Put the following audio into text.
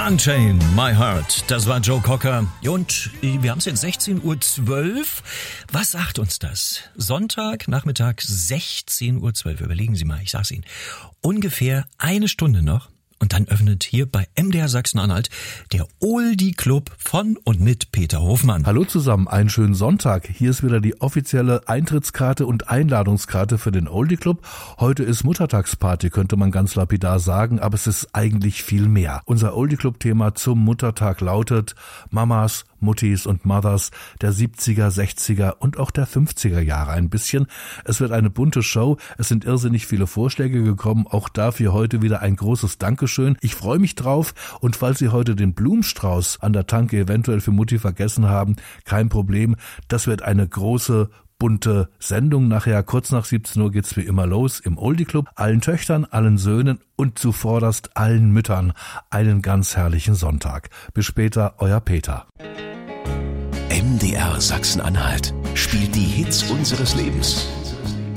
Unchain My Heart, das war Joe Cocker. Und wir haben es jetzt 16.12 Uhr. Was sagt uns das? Sonntag, Nachmittag, 16.12 Uhr. Überlegen Sie mal, ich sag's Ihnen. Ungefähr eine Stunde noch. Und dann öffnet hier bei MDR Sachsen-Anhalt der Oldie Club von und mit Peter Hofmann. Hallo zusammen, einen schönen Sonntag. Hier ist wieder die offizielle Eintrittskarte und Einladungskarte für den Oldie Club. Heute ist Muttertagsparty, könnte man ganz lapidar sagen, aber es ist eigentlich viel mehr. Unser Oldie Club Thema zum Muttertag lautet Mamas, Muttis und Mothers der 70er, 60er und auch der 50er Jahre ein bisschen. Es wird eine bunte Show, es sind irrsinnig viele Vorschläge gekommen, auch dafür heute wieder ein großes Dankeschön. Ich freue mich drauf und falls Sie heute den Blumenstrauß an der Tanke eventuell für Mutti vergessen haben, kein Problem, das wird eine große bunte Sendung. Nachher kurz nach 17 Uhr geht's wie immer los im Oldie Club. Allen Töchtern, allen Söhnen und zuvorderst allen Müttern einen ganz herrlichen Sonntag. Bis später, euer Peter. MDR Sachsen-Anhalt spielt die Hits unseres Lebens.